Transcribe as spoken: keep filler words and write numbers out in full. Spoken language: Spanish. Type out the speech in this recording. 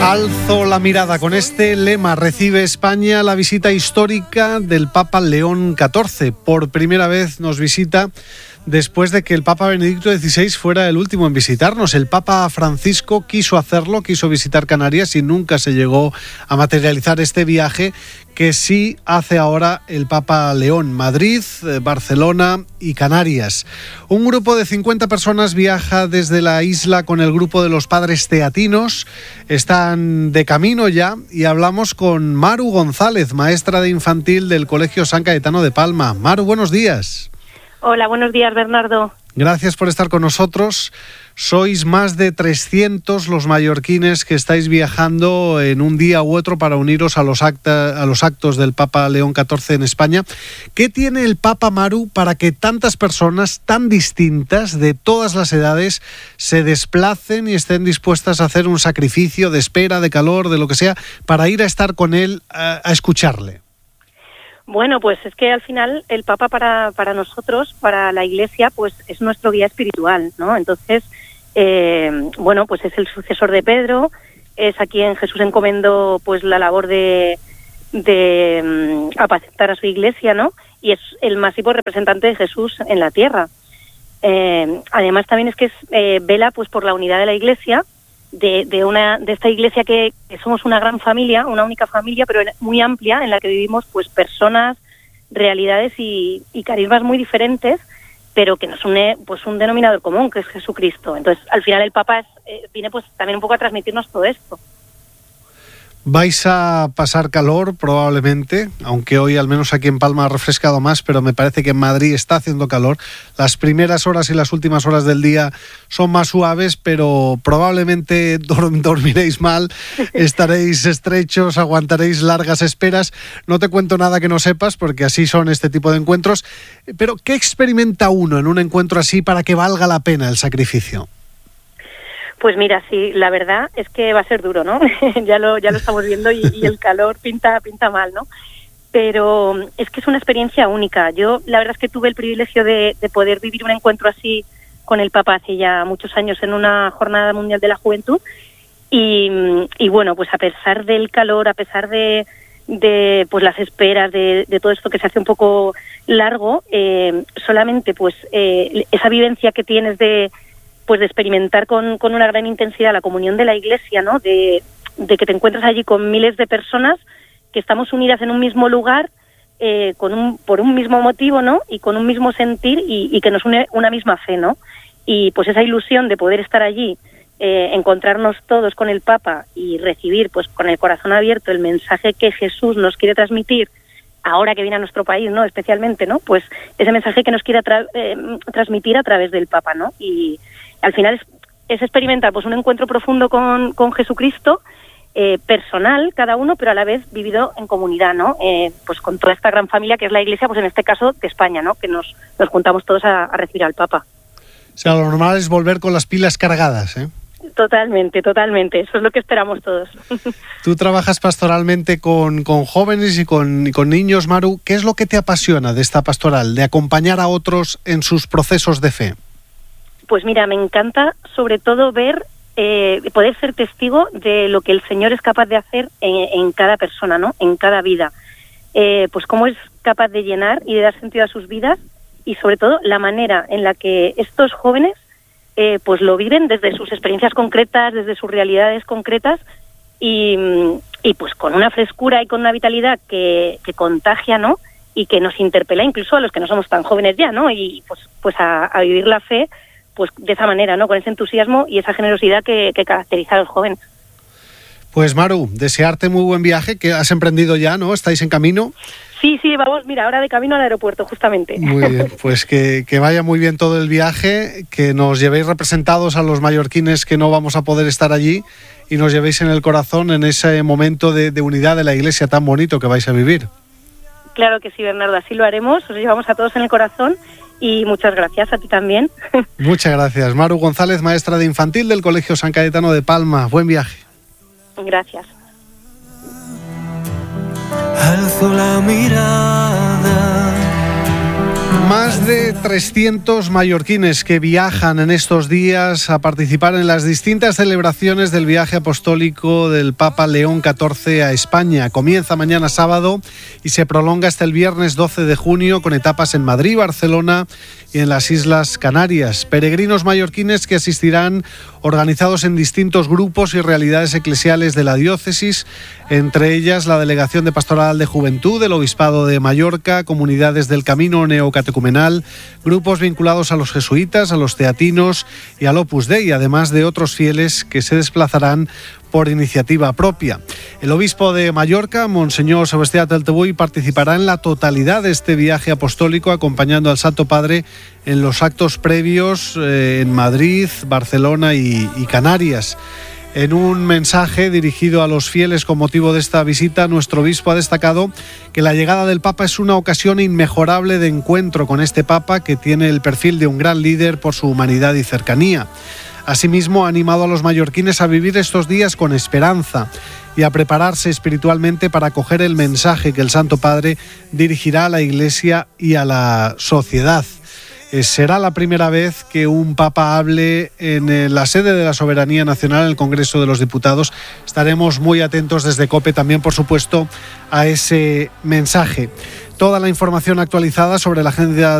Alzo la mirada. Con este lema recibe España la visita histórica del Papa León catorce. Por primera vez nos visita después de que el Papa Benedicto dieciséis fuera el último en visitarnos. El Papa Francisco quiso hacerlo, quiso visitar Canarias y nunca se llegó a materializar este viaje que sí hace ahora el Papa León. Madrid, Barcelona y Canarias. Un grupo de cincuenta personas viaja desde la isla con el grupo de los Padres Teatinos. Están de camino ya y hablamos con Maru González, maestra de infantil del Colegio San Cayetano de Palma. Maru, buenos días. Hola, buenos días, Bernardo. Gracias por estar con nosotros. Sois más de trescientos los mallorquines que estáis viajando en un día u otro para uniros a los, acta, a los actos del Papa León catorce en España. ¿Qué tiene el Papa, Maru, para que tantas personas tan distintas, de todas las edades, se desplacen y estén dispuestas a hacer un sacrificio de espera, de calor, de lo que sea, para ir a estar con él, a, a escucharle? Bueno, pues es que al final el Papa para, para nosotros, para la Iglesia, pues es nuestro guía espiritual, ¿no? Entonces, eh, bueno, pues es el sucesor de Pedro, es a quien Jesús encomendó pues la labor de, de um, apacentar a su Iglesia, ¿no? Y es el máximo representante de Jesús en la tierra. Eh, además también es que es, eh, vela pues por la unidad de la Iglesia, de, de una de esta Iglesia que, que somos una gran familia, una única familia, pero muy amplia, en la que vivimos pues personas, realidades y, y carismas muy diferentes, pero que nos une pues un denominador común, que es Jesucristo. Entonces, al final el Papa es, eh, viene pues también un poco a transmitirnos todo esto. Vais a pasar calor probablemente, aunque hoy al menos aquí en Palma ha refrescado más, pero me parece que en Madrid está haciendo calor. Las primeras horas y las últimas horas del día son más suaves, pero probablemente dorm- dormiréis mal, estaréis estrechos, aguantaréis largas esperas. No te cuento nada que no sepas, porque así son este tipo de encuentros. Pero ¿qué experimenta uno en un encuentro así para que valga la pena el sacrificio? Pues mira, sí, la verdad es que va a ser duro, ¿no? ya lo ya lo estamos viendo y, y el calor pinta pinta mal, ¿no? Pero es que es una experiencia única. Yo la verdad es que tuve el privilegio de, de poder vivir un encuentro así con el Papa hace ya muchos años en una Jornada Mundial de la Juventud y, y bueno, pues a pesar del calor, a pesar de, de pues las esperas, de, de todo esto que se hace un poco largo, eh, solamente pues eh, esa vivencia que tienes de pues de experimentar con, con una gran intensidad la comunión de la Iglesia, ¿no? De, de que te encuentras allí con miles de personas que estamos unidas en un mismo lugar, eh, con un, por un mismo motivo, ¿no? Y con un mismo sentir y, y que nos une una misma fe, ¿no? Y pues esa ilusión de poder estar allí, eh, encontrarnos todos con el Papa y recibir, pues con el corazón abierto, el mensaje que Jesús nos quiere transmitir ahora que viene a nuestro país, ¿no? Especialmente, ¿no? Pues ese mensaje que nos quiere tra- eh, transmitir a través del Papa, ¿no? Y al final es, es experimentar pues un encuentro profundo con, con Jesucristo, eh, personal cada uno, pero a la vez vivido en comunidad, ¿no? Eh, pues con toda esta gran familia que es la Iglesia, pues en este caso de España, ¿no? Que nos, nos juntamos todos a, a recibir al Papa. O sea, lo normal es volver con las pilas cargadas, ¿eh? Totalmente, totalmente. Eso es lo que esperamos todos. Tú trabajas pastoralmente con, con jóvenes y con, y con niños, Maru. ¿Qué es lo que te apasiona de esta pastoral, de acompañar a otros en sus procesos de fe? Pues mira, me encanta sobre todo ver, eh, poder ser testigo de lo que el Señor es capaz de hacer en, en cada persona, ¿no? En cada vida. Eh, pues cómo es capaz de llenar y de dar sentido a sus vidas y sobre todo la manera en la que estos jóvenes eh, pues lo viven desde sus experiencias concretas, desde sus realidades concretas y, y pues con una frescura y con una vitalidad que, que contagia, ¿no? Y que nos interpela incluso a los que no somos tan jóvenes ya, ¿no? Y pues, pues a, a vivir la fe pues de esa manera, ¿no? Con ese entusiasmo y esa generosidad que, que caracteriza a los jóvenes. Pues Maru, desearte muy buen viaje, que has emprendido ya, ¿no? ¿Estáis en camino? Sí, sí, vamos, mira, ahora de camino al aeropuerto, justamente. Muy bien, pues que, que vaya muy bien todo el viaje, que nos llevéis representados a los mallorquines que no vamos a poder estar allí y nos llevéis en el corazón en ese momento de, de unidad de la Iglesia tan bonito que vais a vivir. Claro que sí, Bernardo, así lo haremos, os llevamos a todos en el corazón. Y muchas gracias a ti también. Muchas gracias. Maru González, maestra de infantil del Colegio San Cayetano de Palma. Buen viaje. Gracias. Alzo la mirada Más de trescientos mallorquines que viajan en estos días a participar en las distintas celebraciones del viaje apostólico del Papa León catorce a España. Comienza mañana sábado y se prolonga hasta el viernes doce de junio con etapas en Madrid, Barcelona y en las Islas Canarias. Peregrinos mallorquines que asistirán organizados en distintos grupos y realidades eclesiales de la diócesis, entre ellas la Delegación de Pastoral de Juventud del Obispado de Mallorca, comunidades del Camino Neocatecumenal, grupos vinculados a los jesuitas, a los teatinos y al Opus Dei, además de otros fieles que se desplazarán por iniciativa propia. El obispo de Mallorca, Monseñor Sebastián Teltebuy, participará en la totalidad de este viaje apostólico, acompañando al Santo Padre en los actos previos eh, en Madrid, Barcelona y, y Canarias. En un mensaje dirigido a los fieles con motivo de esta visita, nuestro obispo ha destacado que la llegada del Papa es una ocasión inmejorable de encuentro con este Papa, que tiene el perfil de un gran líder por su humanidad y cercanía. Asimismo, ha animado a los mallorquines a vivir estos días con esperanza y a prepararse espiritualmente para acoger el mensaje que el Santo Padre dirigirá a la Iglesia y a la sociedad. Será la primera vez que un papa hable en la sede de la Soberanía Nacional, en el Congreso de los Diputados. Estaremos muy atentos desde COPE también, por supuesto, a ese mensaje. Toda la información actualizada sobre la agenda